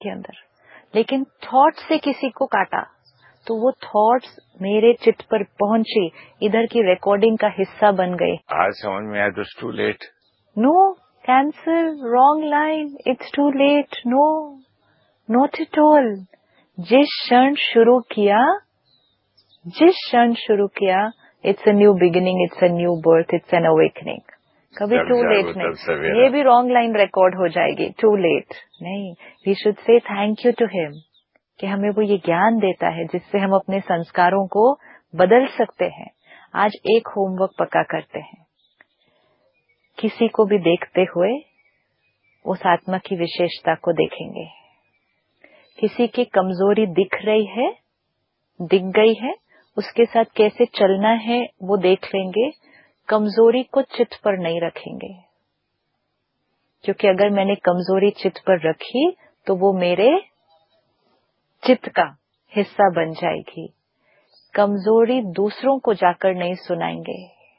के अंदर, लेकिन थॉट से किसी को काटा तो वो थॉट्स मेरे चित्त पर पहुंचे, इधर की रिकॉर्डिंग का हिस्सा बन गए। आज समझ में आया तो to late. No, cancel, wrong line, it's to late. No, not at all. जिस क्षण शुरू किया, it's a new beginning, it's a new birth, it's an awakening. कभी टू लेट नहीं। ये भी रॉन्ग लाइन रिकॉर्ड हो जाएगी, टू लेट नहीं। We should say thank you to him कि हमें वो ये ज्ञान देता है जिससे हम अपने संस्कारों को बदल सकते हैं। आज एक होमवर्क पक्का करते हैं, किसी को भी देखते हुए उस आत्मा की विशेषता को देखेंगे। किसी की कमजोरी दिख गई है, उसके साथ कैसे चलना है वो देख लेंगे। कमजोरी को चित्त पर नहीं रखेंगे, क्योंकि अगर मैंने कमजोरी चित्त पर रखी तो वो मेरे चित्त का हिस्सा बन जाएगी। कमजोरी दूसरों को जाकर नहीं सुनाएंगे,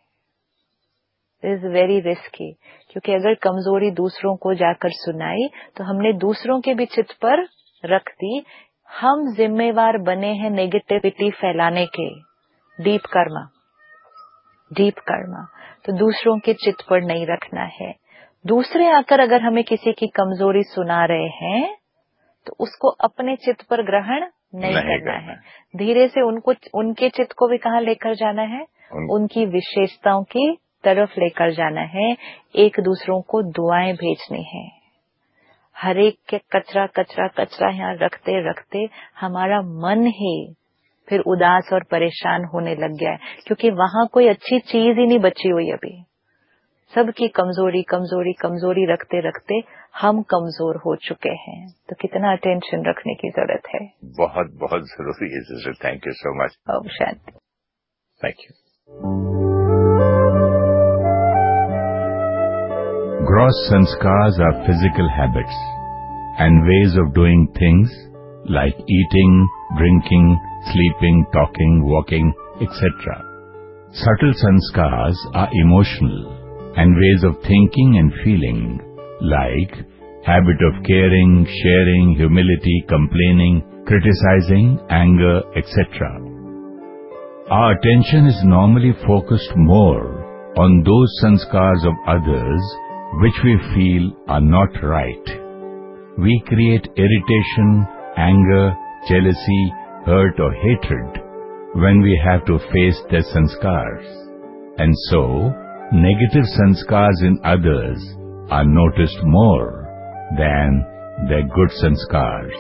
इज वेरी रिस्की, क्योंकि अगर कमजोरी दूसरों को जाकर सुनाई तो हमने दूसरों के भी चित्त पर रख दी। हम जिम्मेवार बने हैं नेगेटिविटी फैलाने के, डीप कर्मा, तो दूसरों के चित्त पर नहीं रखना है। दूसरे आकर अगर हमें किसी की कमजोरी सुना रहे हैं तो उसको अपने चित्त पर ग्रहण नहीं करना है। धीरे से उनके चित्त को भी कहाँ लेकर जाना है, उनकी विशेषताओं की तरफ लेकर जाना है। एक दूसरों को दुआएं भेजनी है। हर एक के कचरा यहाँ रखते रखते हमारा मन ही फिर उदास और परेशान होने लग गया है, क्योंकि वहां कोई अच्छी चीज ही नहीं बची हुई। अभी सबकी कमजोरी रखते रखते हम कमजोर हो चुके हैं। तो कितना अटेंशन रखने की जरूरत है। बहुत बहुत जरूरी है sister. Thank you so much. Om Shanti. Thank you. Gross sanskars are physical habits and ways of doing things like eating, drinking, sleeping, talking, walking, etc. Subtle sanskars are emotional and ways of thinking and feeling like habit of caring, sharing, humility, complaining, criticizing, anger, etc. Our attention is normally focused more on those sanskars of others which we feel are not right. We create irritation, anger, jealousy, hurt or hatred when we have to face their sanskars. And so, negative sanskars in others are noticed more than their good sanskars.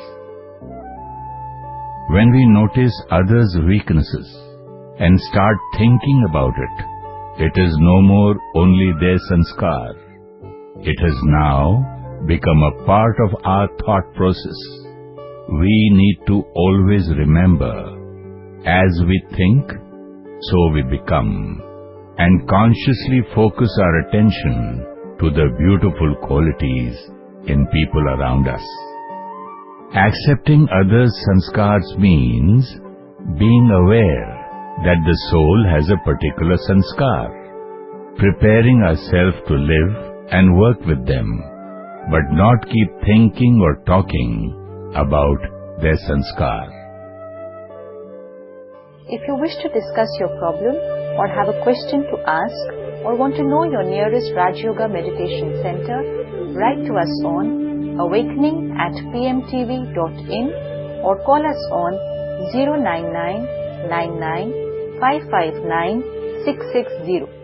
When we notice others' weaknesses and start thinking about it, it is no more only their sanskar. It has now become a part of our thought process. We need to always remember, as we think, so we become, and consciously focus our attention to the beautiful qualities in people around us. Accepting others' sanskars means being aware that the soul has a particular sanskar, preparing ourselves to live and work with them, but not keep thinking or talking about their sanskar. If you wish to discuss your problem or have a question to ask or want to know your nearest Raj Yoga Meditation Center, write to us on awakening@pmtv.in or call us on 099 99 559 660.